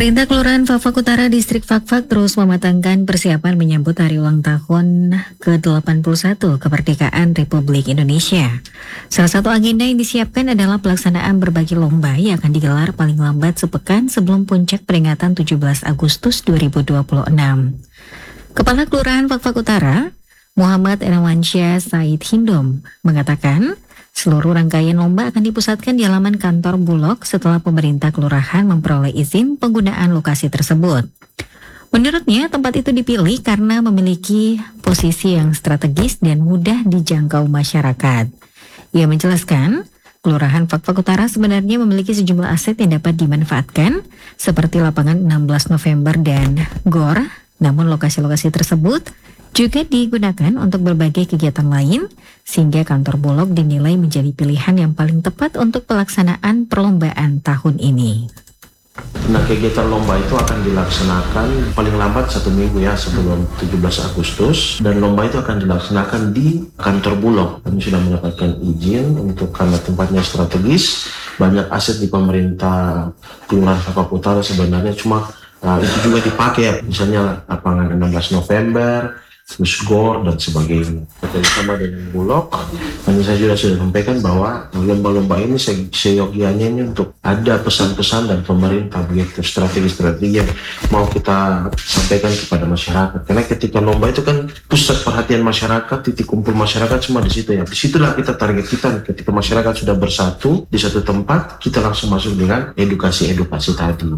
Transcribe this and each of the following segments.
Pemerintah Kelurahan Fakfak Utara Distrik Fakfak terus mematangkan persiapan menyambut hari ulang tahun ke-81 kemerdekaan Republik Indonesia. Salah satu agenda yang disiapkan adalah pelaksanaan berbagai lomba yang akan digelar paling lambat sepekan sebelum puncak peringatan 17 Agustus 2026. Kepala Kelurahan Fakfak Utara, Muhammad Erawansyah Said Hindom, mengatakan seluruh rangkaian lomba akan dipusatkan di halaman kantor Bulog setelah pemerintah kelurahan memperoleh izin penggunaan lokasi tersebut. Menurutnya, tempat itu dipilih karena memiliki posisi yang strategis dan mudah dijangkau masyarakat. Ia menjelaskan, Kelurahan Fakfak Utara sebenarnya memiliki sejumlah aset yang dapat dimanfaatkan, seperti lapangan 16 November dan GOR, namun lokasi-lokasi tersebut juga digunakan untuk berbagai kegiatan lain, sehingga kantor Bulog dinilai menjadi pilihan yang paling tepat untuk pelaksanaan perlombaan tahun ini. Nah, kegiatan lomba itu akan dilaksanakan paling lambat 1 minggu ya sebelum 17 Agustus, dan lomba itu akan dilaksanakan di kantor Bulog. Kami sudah mendapatkan izin untuk karena tempatnya strategis, banyak aset di pemerintah Kelurahan Fakfak Utara sebenarnya, cuma itu juga dipakai ya, misalnya lapangan 16 November, terus GOR dan sebagainya. Bersama dengan Bulog, saya sudah sampaikan bahwa lomba-lomba ini seyogianya ini untuk ada pesan-pesan dan pemerintah begitu strategi-strategi yang mau kita sampaikan kepada masyarakat. Karena ketika lomba itu kan pusat perhatian masyarakat, titik kumpul masyarakat semua di situ ya. Disitulah kita target kita. Ketika masyarakat sudah bersatu di satu tempat, kita langsung masuk dengan edukasi tadi.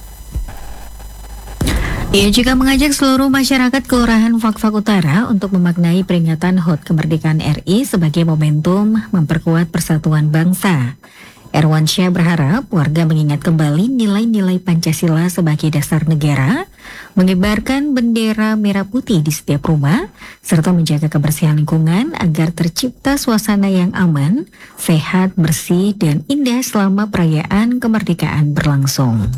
Ia juga mengajak seluruh masyarakat Kelurahan Fakfak Utara untuk memaknai peringatan HUT Kemerdekaan RI sebagai momentum memperkuat persatuan bangsa. Erawansyah berharap warga mengingat kembali nilai-nilai Pancasila sebagai dasar negara, mengibarkan bendera merah putih di setiap rumah, serta menjaga kebersihan lingkungan agar tercipta suasana yang aman, sehat, bersih, dan indah selama perayaan kemerdekaan berlangsung.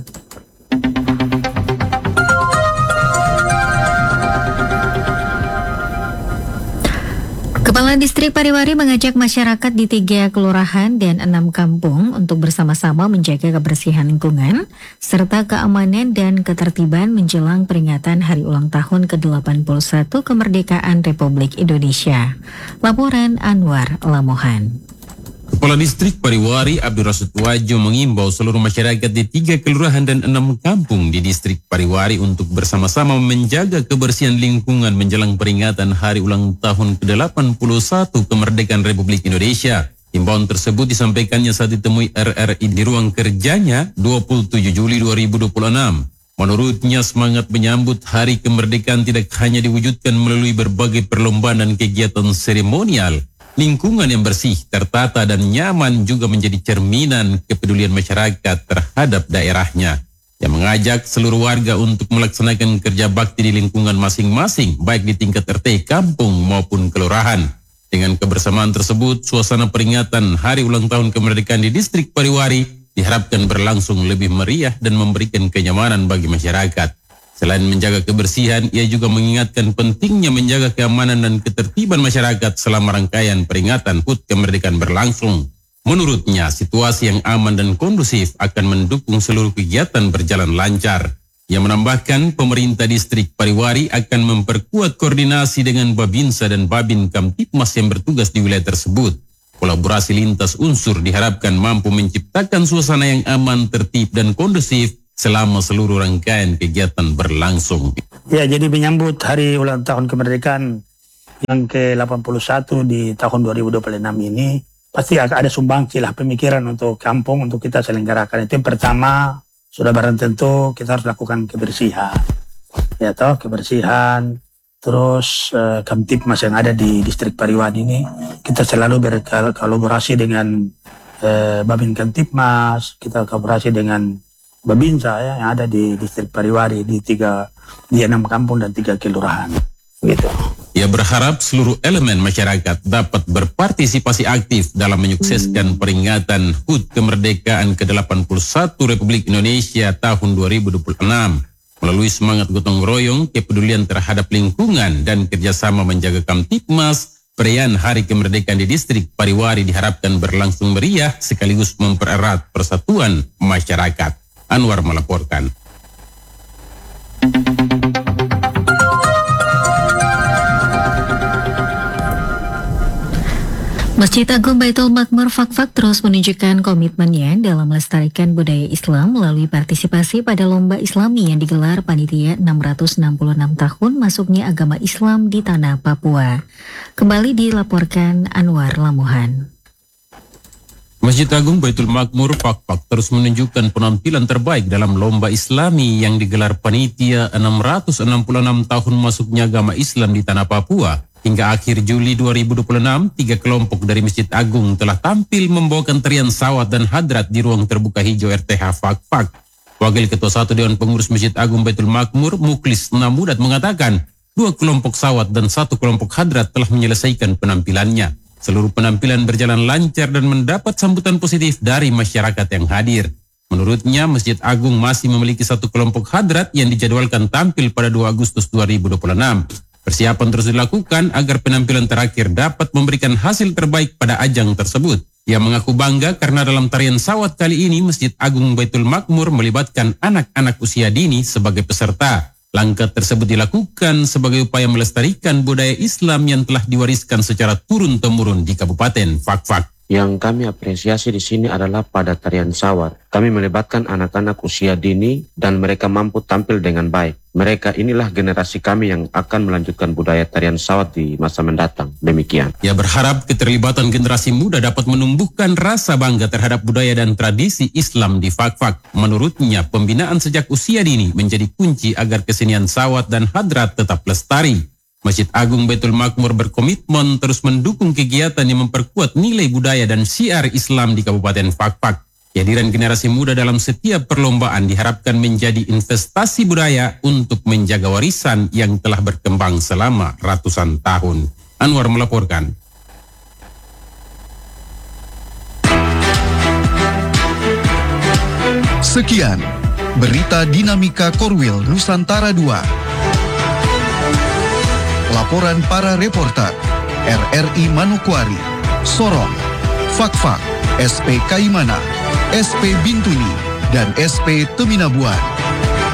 Kepala Distrik Pariwari mengajak masyarakat di 3 kelurahan dan 6 kampung untuk bersama-sama menjaga kebersihan lingkungan serta keamanan dan ketertiban menjelang peringatan Hari Ulang Tahun ke-81 Kemerdekaan Republik Indonesia. Laporan Anwar Lamohan. Kepala Distrik Pariwari Abdul Rasid Wajo mengimbau seluruh masyarakat di 3 kelurahan dan 6 kampung di Distrik Pariwari untuk bersama-sama menjaga kebersihan lingkungan menjelang peringatan Hari Ulang Tahun ke-81 Kemerdekaan Republik Indonesia. Himbauan tersebut disampaikannya saat ditemui RRI di ruang kerjanya 27 Juli 2026. Menurutnya, semangat menyambut Hari Kemerdekaan tidak hanya diwujudkan melalui berbagai perlombaan dan kegiatan seremonial. Lingkungan yang bersih, tertata, dan nyaman juga menjadi cerminan kepedulian masyarakat terhadap daerahnya. Yang mengajak seluruh warga untuk melaksanakan kerja bakti di lingkungan masing-masing, baik di tingkat RT, kampung, maupun kelurahan. Dengan kebersamaan tersebut, suasana peringatan Hari Ulang Tahun Kemerdekaan di Distrik Pariwari diharapkan berlangsung lebih meriah dan memberikan kenyamanan bagi masyarakat. Selain menjaga kebersihan, ia juga mengingatkan pentingnya menjaga keamanan dan ketertiban masyarakat selama rangkaian peringatan HUT Kemerdekaan berlangsung. Menurutnya, situasi yang aman dan kondusif akan mendukung seluruh kegiatan berjalan lancar. Ia menambahkan, pemerintah Distrik Pariwari akan memperkuat koordinasi dengan Babinsa dan Babin Kamtipmas yang bertugas di wilayah tersebut. Kolaborasi lintas unsur diharapkan mampu menciptakan suasana yang aman, tertib, dan kondusif selama seluruh rangkaian kegiatan berlangsung. Ya, jadi menyambut Hari Ulang Tahun Kemerdekaan yang ke-81 di tahun 2026 ini, pasti ada sumbangsi lah pemikiran untuk kampung untuk kita selenggarakan. Itu yang pertama, sudah barang tentu kita harus lakukan kebersihan. Ya toh, kebersihan. Terus Kamtipmas yang ada di Distrik Pariwari ini, kita selalu berkolaborasi dengan Babin Kamtipmas, kita kolaborasi dengan Babinsa ya, yang ada di Distrik Pariwari di 6 kampung dan 3 kelurahan. Gitu. Ia berharap seluruh elemen masyarakat dapat berpartisipasi aktif dalam menyukseskan peringatan HUT Kemerdekaan ke-81 Republik Indonesia tahun 2026 melalui semangat gotong royong, kepedulian terhadap lingkungan, dan kerjasama menjaga Kamtipmas. Perayaan Hari Kemerdekaan di Distrik Pariwari diharapkan berlangsung meriah sekaligus mempererat persatuan masyarakat. Anwar melaporkan. Masjid Agung Baitul Makmur Fakfak terus menunjukkan komitmennya dalam melestarikan budaya Islam melalui partisipasi pada lomba Islami yang digelar panitia 666 tahun masuknya agama Islam di tanah Papua. Kembali dilaporkan Anwar Lamuhan. Masjid Agung Baitul Makmur Fakfak terus menunjukkan penampilan terbaik dalam lomba Islami yang digelar panitia 666 tahun masuknya agama Islam di tanah Papua. Hingga akhir Juli 2026, 3 kelompok dari Masjid Agung telah tampil membawakan tarian sawat dan hadrat di ruang terbuka hijau RTH Fakfak. Wakil Ketua 1 Dewan Pengurus Masjid Agung Baitul Makmur, Muklis Namudat mengatakan, 2 kelompok sawat dan 1 kelompok hadrat telah menyelesaikan penampilannya. Seluruh penampilan berjalan lancar dan mendapat sambutan positif dari masyarakat yang hadir. Menurutnya, Masjid Agung masih memiliki 1 kelompok hadrat yang dijadwalkan tampil pada 2 Agustus 2026. Persiapan terus dilakukan agar penampilan terakhir dapat memberikan hasil terbaik pada ajang tersebut. Ia mengaku bangga karena dalam tarian sawat kali ini Masjid Agung Baitul Makmur melibatkan anak-anak usia dini sebagai peserta. Langkah tersebut dilakukan sebagai upaya melestarikan budaya Islam yang telah diwariskan secara turun-temurun di Kabupaten Fakfak. Yang kami apresiasi di sini adalah pada tarian sawat. Kami melibatkan anak-anak usia dini dan mereka mampu tampil dengan baik. Mereka inilah generasi kami yang akan melanjutkan budaya tarian sawat di masa mendatang. Demikian. Ia berharap keterlibatan generasi muda dapat menumbuhkan rasa bangga terhadap budaya dan tradisi Islam di Fakfak. Menurutnya, pembinaan sejak usia dini menjadi kunci agar kesenian sawat dan hadrat tetap lestari. Masjid Agung Baitul Makmur berkomitmen terus mendukung kegiatan yang memperkuat nilai budaya dan syiar Islam di Kabupaten Fakfak. Kehadiran generasi muda dalam setiap perlombaan diharapkan menjadi investasi budaya untuk menjaga warisan yang telah berkembang selama ratusan tahun. Anwar melaporkan. Sekian berita Dinamika Korwil Nusantara 2. Laporan para reporter RRI Manokwari, Sorong, Fakfak, SP Kaimana, SP Bintuni, dan SP Teminabuan.